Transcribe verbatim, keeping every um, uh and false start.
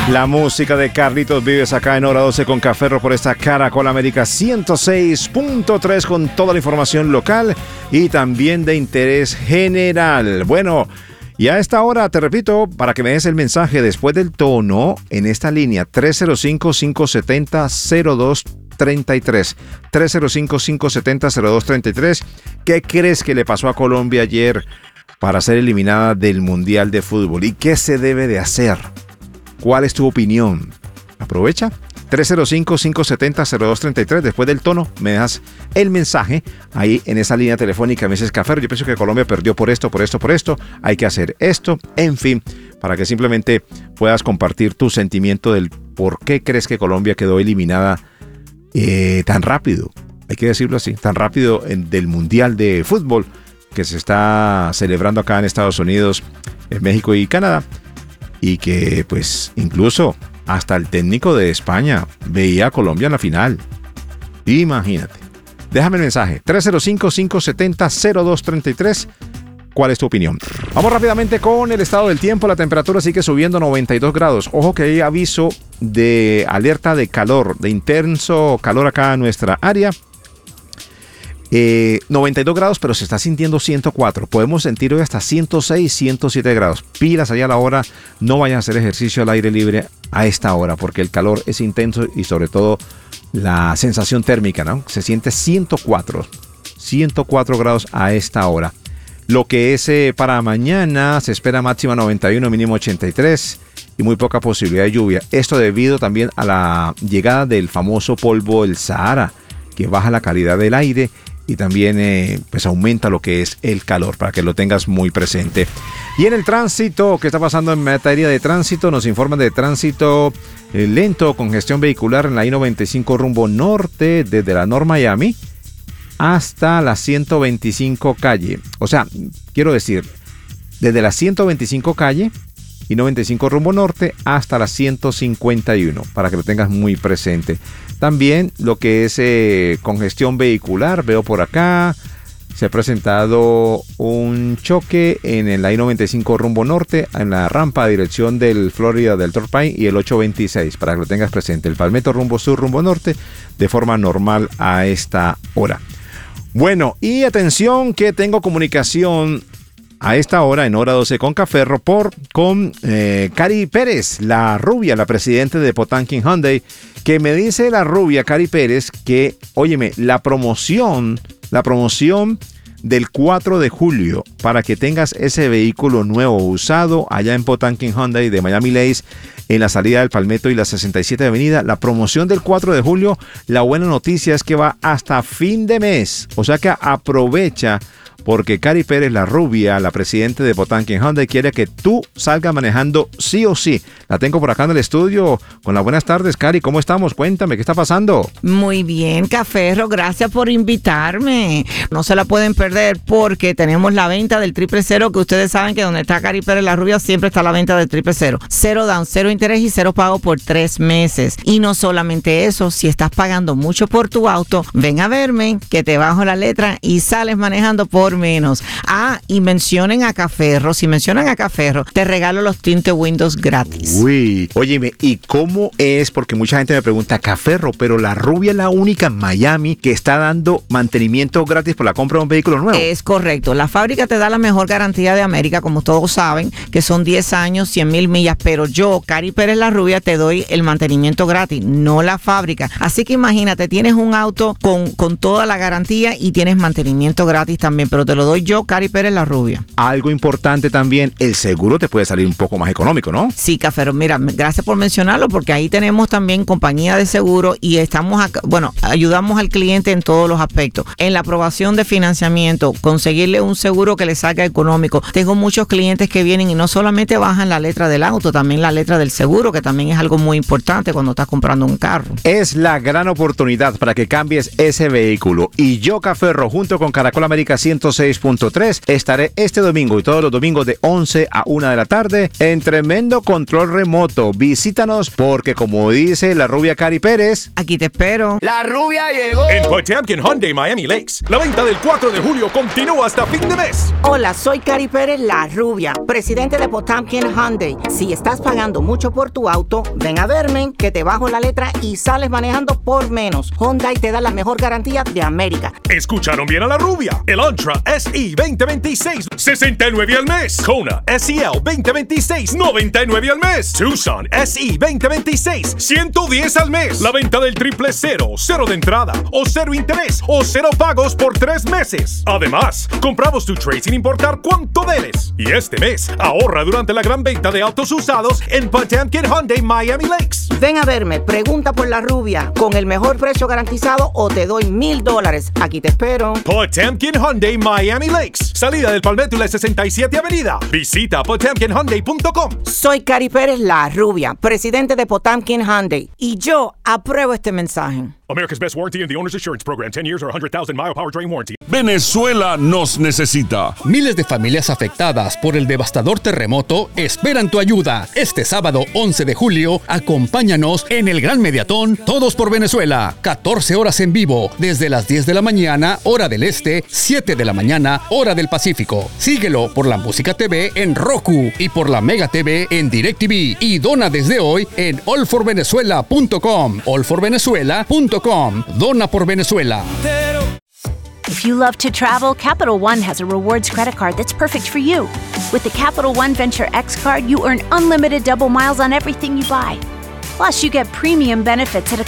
La música de Carlitos Vives acá en Hora doce con Café por esta Caracol América ciento seis punto tres con toda la información local y también de interés general. Bueno, y a esta hora, te repito, para que me des el mensaje después del tono, en esta línea tres cero cinco, cinco siete cero, cero dos tres tres. tres cero cinco, cinco siete cero, cero dos tres tres. ¿Qué crees que le pasó a Colombia ayer para ser eliminada del Mundial de Fútbol? ¿Y qué se debe de hacer? ¿Cuál es tu opinión? Aprovecha. tres cero cinco, cinco siete cero, cero dos tres tres. Después del tono, me das el mensaje ahí en esa línea telefónica. Me dices, Café, yo pienso que Colombia perdió por esto, por esto, por esto. Hay que hacer esto. En fin, para que simplemente puedas compartir tu sentimiento del por qué crees que Colombia quedó eliminada eh, tan rápido. Hay que decirlo así, tan rápido en, del Mundial de Fútbol que se está celebrando acá en Estados Unidos, en México y Canadá. Y que pues incluso hasta el técnico de España veía a Colombia en la final. Imagínate. Déjame el mensaje. tres cero cinco, cinco siete cero, cero dos tres tres. ¿Cuál es tu opinión? Vamos rápidamente con el estado del tiempo. La temperatura sigue subiendo noventa y dos grados. Ojo que hay aviso de alerta de calor, de intenso calor acá en nuestra área. Eh, noventa y dos grados, pero se está sintiendo ciento cuatro. Podemos sentir hoy hasta ciento seis, ciento siete grados. Pilas allá a la hora. No vayan a hacer ejercicio al aire libre a esta hora porque el calor es intenso y sobre todo la sensación térmica, ¿no? Se siente ciento cuatro. ciento cuatro grados a esta hora. Lo que es eh, para mañana se espera máxima noventa y uno, mínimo ochenta y tres y muy poca posibilidad de lluvia. Esto debido también a la llegada del famoso polvo del Sahara, que baja la calidad del aire y también eh, pues aumenta lo que es el calor, para que lo tengas muy presente. Y en el tránsito, ¿qué está pasando en materia de tránsito? Nos informan de tránsito eh, lento, congestión vehicular en la I noventa y cinco rumbo norte, desde la North Miami hasta la ciento veinticinco calle. O sea, quiero decir, desde la ciento veinticinco calle y noventa y cinco rumbo norte hasta la ciento cincuenta y uno, para que lo tengas muy presente. También lo que es eh, congestión vehicular, veo por acá, se ha presentado un choque en el I noventa y cinco rumbo norte, en la rampa a dirección del Florida del Torpine y el ochocientos veintiséis, para que lo tengas presente. El Palmetto rumbo sur, rumbo norte, de forma normal a esta hora. Bueno, y atención que tengo comunicación a esta hora en Hora doce con Caferro por, con eh, Cari Pérez, la rubia, la presidenta de Potanquín Hyundai, que me dice la rubia Cari Pérez que, óyeme, la promoción, la promoción del cuatro de julio para que tengas ese vehículo nuevo usado allá en Potanquín Hyundai de Miami Lakes, en la salida del Palmetto y la sesenta y siete Avenida. La promoción del cuatro de julio, la buena noticia es que va hasta fin de mes, o sea que aprovecha, porque Cari Pérez, la rubia, la presidenta de Potanquín Hyundai, quiere que tú salgas manejando sí o sí. La tengo por acá en el estudio. Con las buenas tardes, Cari, ¿cómo estamos? Cuéntame, ¿qué está pasando? Muy bien, Caferro, gracias por invitarme. No se la pueden perder porque tenemos la venta del triple cero, que ustedes saben que donde está Cari Pérez, la rubia, siempre está la venta del triple cero. Cero down, cero interés y cero pago por tres meses. Y no solamente eso, si estás pagando mucho por tu auto, ven a verme, que te bajo la letra y sales manejando por menos. Ah, y mencionen a Caferro. Si mencionan a Caferro, te regalo los tintes Windows gratis. Uy, óyeme, ¿y cómo es? Porque mucha gente me pregunta, Caferro, pero la rubia es la única en Miami que está dando mantenimiento gratis por la compra de un vehículo nuevo. Es correcto. La fábrica te da la mejor garantía de América, como todos saben, que son diez años, cien mil millas, pero yo, Cari Pérez la rubia, te doy el mantenimiento gratis, no la fábrica. Así que imagínate, tienes un auto con, con toda la garantía y tienes mantenimiento gratis también, pero te lo doy yo, Cari Pérez la rubia. Algo importante también, el seguro te puede salir un poco más económico, ¿no? Sí, Cafero, mira, gracias por mencionarlo, porque ahí tenemos también compañía de seguro y estamos, acá, bueno, ayudamos al cliente en todos los aspectos. En la aprobación de financiamiento, conseguirle un seguro que le salga económico. Tengo muchos clientes que vienen y no solamente bajan la letra del auto, también la letra del seguro, que también es algo muy importante cuando estás comprando un carro. Es la gran oportunidad para que cambies ese vehículo. Y yo, Caferro, junto con Caracol América ciento ciento seis punto tres. Estaré este domingo y todos los domingos de once a una de la tarde en tremendo control remoto. Visítanos porque, como dice la rubia Cari Pérez, aquí te espero. La rubia llegó. En Potemkin Hyundai Miami Lakes, la venta del cuatro de julio continúa hasta fin de mes. Hola, soy Cari Pérez, la rubia, presidente de Potemkin Hyundai. Si estás pagando mucho por tu auto, ven a verme, que te bajo la letra y sales manejando por menos. Hyundai te da la mejor garantía de América. Escucharon bien a la rubia. El Antra S E veinte veintiséis, sesenta y nueve al mes. Kona S E L veinte veintiséis, noventa y nueve al mes. Tucson S E veinte veintiséis, ciento diez al mes. La venta del triple cero, cero de entrada o cero interés o cero pagos por tres meses. Además, compramos tu trade sin importar cuánto debes. Y este mes, ahorra durante la gran venta de autos usados en Potemkin Hyundai Miami Lakes. Ven a verme, pregunta por la rubia, con el mejor precio garantizado o te doy mil dólares. Aquí te espero. Potemkin Hyundai Miami Lakes, salida del Palmetto la sesenta y siete Avenida. Visita potemkin hyundai punto com. Soy Cari Pérez, la rubia, presidente de Potemkin Hyundai, y yo apruebo este mensaje. America's Best Warranty and the Owner's Assurance Program. ten years or one hundred thousand mile powertrain warranty. Venezuela nos necesita. Miles de familias afectadas por el devastador terremoto esperan tu ayuda. Este sábado once de julio, acompáñanos en el Gran Mediatón Todos por Venezuela. catorce horas en vivo, desde las diez de la mañana, hora del este, siete de la mañana, hora del Pacífico. Síguelo por la Música T V en Roku y por la Mega T V en DirecTV. Y dona desde hoy en all for venezuela punto com. all for venezuela punto com. Dona por Venezuela. If you love to travel, Capital One has a rewards credit card that's perfect for you. With the Capital One Venture X card, you earn unlimited double miles on everything you buy. Plus, you get premium benefits at a